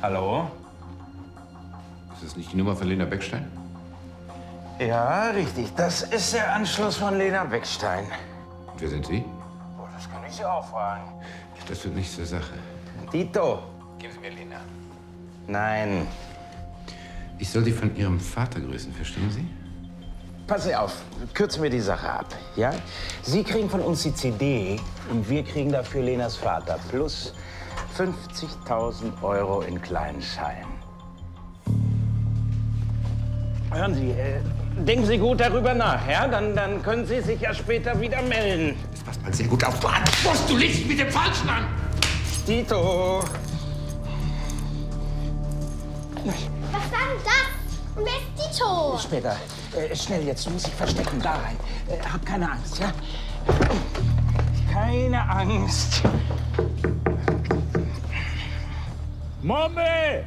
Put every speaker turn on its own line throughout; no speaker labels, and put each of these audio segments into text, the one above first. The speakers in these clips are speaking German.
Hallo?
Ist das nicht die Nummer von Lena Beckstein?
Ja, richtig. Das ist der Anschluss von Lena Beckstein.
Und wer sind Sie?
Oh, das kann ich Sie auch fragen.
Das tut nichts zur Sache.
Tito.
Geben Sie mir Lena.
Nein.
Ich soll Sie von Ihrem Vater grüßen, verstehen Sie?
Passen Sie auf, kürzen wir die Sache ab, ja? Sie kriegen von uns die CD und wir kriegen dafür Lenas Vater plus 50.000 € in kleinen Scheinen. Hören Sie, denken Sie gut darüber nach, ja? Dann können Sie sich ja später wieder melden.
Das passt mal sehr gut auf. Du Arschloch, du legst mit dem Falschen an!
Tito!
Was war denn das? Und wer ist Tito?
Später. Schnell jetzt, du musst dich verstecken, da rein. Hab keine Angst, ja? Keine Angst.
Mami!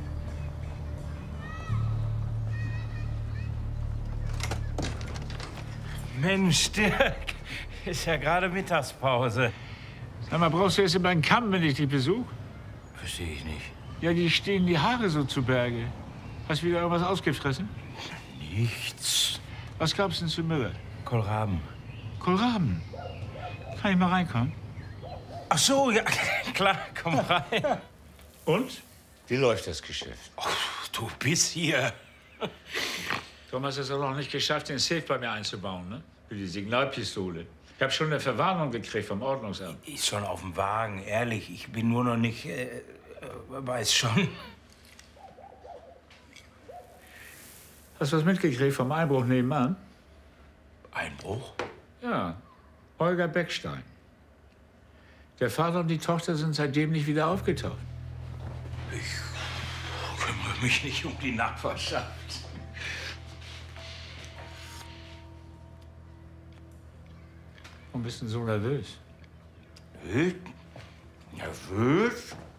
Mensch, Dirk, ist ja gerade Mittagspause.
Sag mal, brauchst du jetzt immer einen Kamm, wenn ich dich besuche?
Verstehe ich nicht.
Ja, die stehen die Haare so zu Berge. Hast du wieder irgendwas ausgefressen?
Nichts.
Was gab's denn zu Mittag?
Kohlraben.
Kohlraben. Kann ich mal reinkommen?
Ach so, ja, klar, komm rein.
Und?
Wie läuft das Geschäft? Oh, du bist hier.
Thomas hat es auch noch nicht geschafft, den Safe bei mir einzubauen, ne? Für die Signalpistole. Ich habe schon eine Verwarnung gekriegt vom Ordnungsamt.
Ist schon auf dem Wagen, ehrlich. Ich bin nur noch nicht, weiß schon.
Hast du was mitgekriegt vom Einbruch nebenan?
Einbruch?
Ja, Olga Beckstein. Der Vater und die Tochter sind seitdem nicht wieder aufgetaucht.
Ich kümmere mich nicht um die Nachbarschaft.
Warum bist du denn so nervös?
Nervös?